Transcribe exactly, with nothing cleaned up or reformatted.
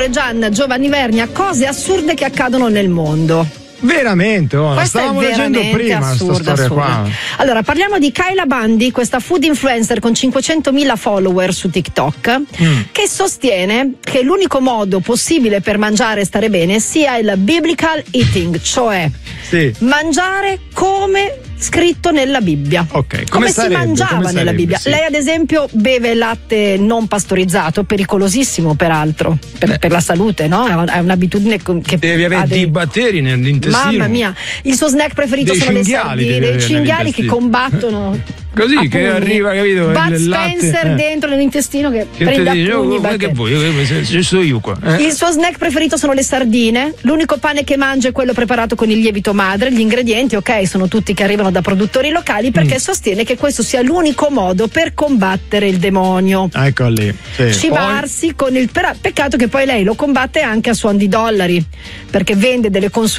direttore Gian Giovanni Vernia, cose assurde che accadono nel mondo. Veramente, oh, la stavamo leggendo prima assurda, sta storia assurda. qua. Allora, parliamo di Kyla Bundy, questa food influencer con cinquecentomila follower su TikTok, mm. che sostiene che l'unico modo possibile per mangiare e stare bene sia il biblical eating, cioè sì. mangiare come scritto nella Bibbia. Okay. Come, come sarebbe, si mangiava come nella Bibbia. Sì. Lei ad esempio beve latte non pastorizzato, pericolosissimo peraltro per, per la salute, no? È un'abitudine che devi avere dei batteri nell'intestino. Mamma mia, il suo snack preferito dei sono le sardine, dei cinghiali che combattono così appunto, che arriva, capito? Bud il Spencer latte, eh. dentro nell'intestino che, che prende a dice, pugni. oh, che vuoi? Ci sono io qua. Eh? Il suo snack preferito sono le sardine. L'unico pane che mangia è quello preparato con il lievito madre. Gli ingredienti, ok, sono tutti che arrivano da produttori locali, perché mm. sostiene che questo sia l'unico modo per combattere il demonio. Ecco lì. Sì. Cibarsi poi... con il. Però, peccato che poi lei lo combatte anche a suon di dollari, perché vende delle consulenze